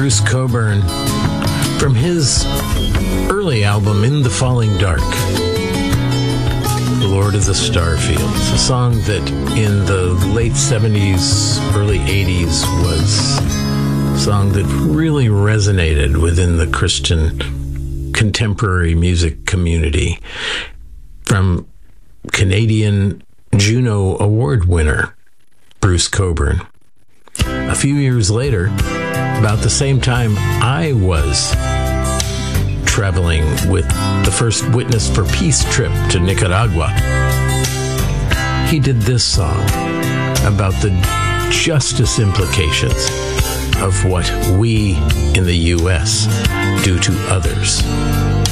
Bruce Cockburn from his early album, In the Falling Dark, Lord of the Starfields, a song that in the late 70s, early 80s was a song that really resonated within the Christian contemporary music community, from Canadian Juno Award winner Bruce Cockburn. A few years later, about the same time I was traveling with the First Witness for Peace trip to Nicaragua, he did this song about the justice implications of what we in the U.S. do to others.